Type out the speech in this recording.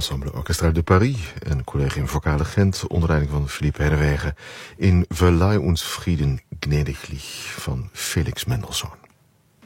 Ensemble Orchestral de Paris en Collegium Vocale Gent onder leiding van Philippe Herrewegen in Verleih uns Frieden gnädiglich van Felix Mendelssohn.